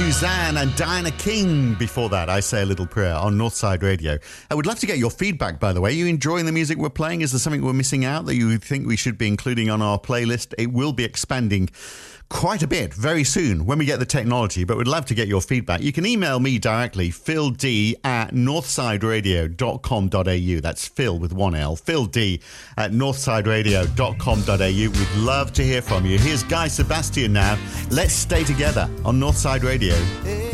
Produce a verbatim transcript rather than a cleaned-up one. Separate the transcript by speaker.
Speaker 1: Suzanne and Diana King. Before that, I Say a Little Prayer on Northside Radio. I would love to get your feedback, by the way. Are you enjoying the music we're playing? Is there something we're missing out that you think we should be including on our playlist? It will be expanding quite a bit very soon when we get the technology, but we'd love to get your feedback. You can email me directly, phil d at northside radio dot com dot a u. That's Phil with one L, phil d at northside radio dot com dot a u. We'd love to hear from you. Here's Guy Sebastian now. Let's stay together on Northside Radio.